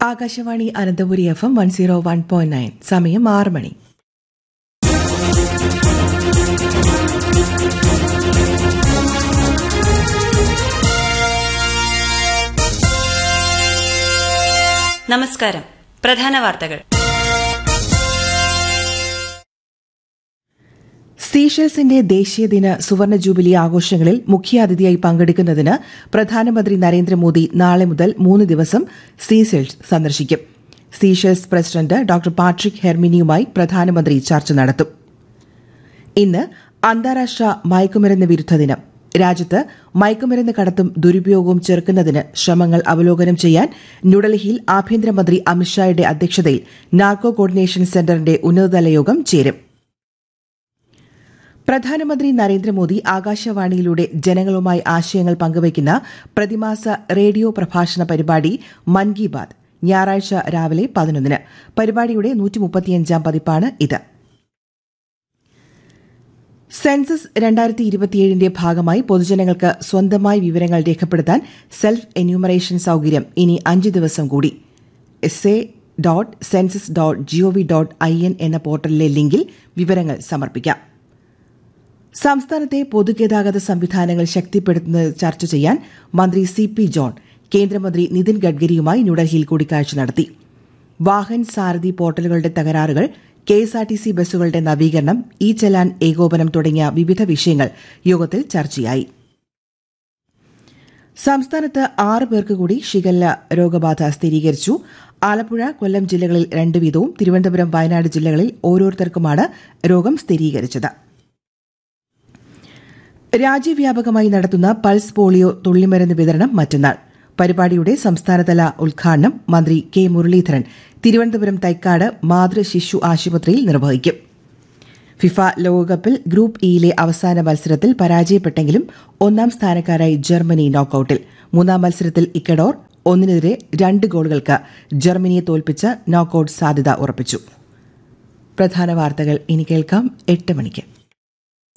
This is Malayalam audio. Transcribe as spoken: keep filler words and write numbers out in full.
Akashvani Ananthapuri F M one zero one point nine. സമയം ആറ് മണി. നമസ്കാരം. പ്രധാന വാർത്തകൾ. സീഷെൽസിന്റെ ദേശീയദിന സുവർണ ജൂബിലി ആഘോഷങ്ങളിൽ മുഖ്യാതിഥിയായി പങ്കെടുക്കുന്നതിന് പ്രധാനമന്ത്രി നരേന്ദ്രമോദി നാളെ മുതൽ മൂന്ന് ദിവസം സീഷെൽസ് സന്ദർശിക്കും. സീഷെൽസ് പ്രസിഡന്റ് ഡോക്ടർ പാട്രിക് ഹെർമിനിയുമായി പ്രധാനമന്ത്രി ചർച്ച നടത്തും. ഇന്ന് അന്താരാഷ്ട്ര മയക്കുമരുന്ന് വിരുദ്ധ ദിനം. രാജ്യത്ത് മയക്കുമരുന്ന് കടത്തും ദുരുപയോഗവും ചെറുക്കുന്നതിന് ശ്രമങ്ങൾ അവലോകനം ചെയ്യാൻ ന്യൂഡൽഹിയിൽ ആഭ്യന്തരമന്ത്രി അമിത്ഷായുടെ അധ്യക്ഷതയിൽ നാർക്കോ കോർഡിനേഷൻ സെന്ററിന്റെ ഉന്നതതല യോഗം ചേരും. പ്രധാനമന്ത്രി നരേന്ദ്രമോദി ആകാശവാണിയിലൂടെ ജനങ്ങളുമായി ആശയങ്ങൾ പങ്കുവയ്ക്കുന്ന പ്രതിമാസ റേഡിയോ പ്രഭാഷണ പരിപാടി മൻ കി ബാത് ഞായറാഴ്ച രാവിലെ പതിനൊന്നിന്. പരിപാടിയുടെ നൂറ്റിമുപ്പത്തിയഞ്ചാം പതിപ്പാണ് ഇത്. സെൻസസ് രണ്ടായിരത്തി ഇരുപത്തിയേഴിന്റെ ഭാഗമായി പൊതുജനങ്ങൾക്ക് സ്വന്തമായി വിവരങ്ങൾ രേഖപ്പെടുത്താൻ സെൽഫ് എന്യൂമറേഷൻ സൌകര്യം ഇനി അഞ്ച് ദിവസം കൂടി. S A dot census dot G O V dot I N എന്ന പോർട്ടലിലെ ലിങ്കിൽ വിവരങ്ങൾ സമർപ്പിക്കാം. സംസ്ഥാനത്തെ പൊതുഗതാഗത സംവിധാനങ്ങൾ ശക്തിപ്പെടുത്തുന്നത് ചർച്ച ചെയ്യാൻ മന്ത്രി സി പി ജോൺ കേന്ദ്രമന്ത്രി നിതിൻ ഗഡ്കരിയുമായി ന്യൂഡൽഹിയിൽ കൂടിക്കാഴ്ച നടത്തി. വാഹൻ സാരഥി പോർട്ടലുകളുടെ തകരാറുകൾ, കെഎസ്ആർടിസി ബസ്സുകളുടെ നവീകരണം, ഇ ചലാൻ ഏകോപനം തുടങ്ങിയ വിവിധ വിഷയങ്ങൾ യോഗത്തിൽ ചർച്ചയായി. സംസ്ഥാനത്ത് ആറ് പേർക്ക് കൂടി ഷിഗല്ല രോഗബാധ സ്ഥിരീകരിച്ചു. ആലപ്പുഴ, കൊല്ലം ജില്ലകളിൽ രണ്ട് വീതവും തിരുവനന്തപുരം, വയനാട് ജില്ലകളിൽ ഓരോരുത്തർക്കുമാണ് രോഗം സ്ഥിരീകരിച്ചത്. രാജ്യവ്യാപകമായി നടത്തുന്ന പൾസ് പോളിയോ തുള്ളിമരുന്ന് വിതരണം മറ്റന്നാൾ. പരിപാടിയുടെ സംസ്ഥാനതല ഉദ്ഘാടനം മന്ത്രി കെ മുരളീധരൻ തിരുവനന്തപുരം തൈക്കാട് മാതൃ ശിശു ആശുപത്രിയിൽ നിർവഹിക്കും. ഫിഫ ലോകകപ്പിൽ ഗ്രൂപ്പ് ഇയിലെ അവസാന മത്സരത്തിൽ പരാജയപ്പെട്ടെങ്കിലും ഒന്നാം സ്ഥാനക്കാരായി ജർമ്മനി നോക്കൌട്ടിൽ. മൂന്നാം മത്സരത്തിൽ ഇക്വഡോർ ഒന്നിനെതിരെ രണ്ട് ഗോളുകൾക്ക് ജർമ്മനിയെ തോൽപ്പിച്ച് നോക്കൌട്ട് സാധ്യത ഉറപ്പിച്ചു. പ്രധാന വാർത്തകൾ ഇനി കേൾക്കാം എട്ട് മണിക്ക്.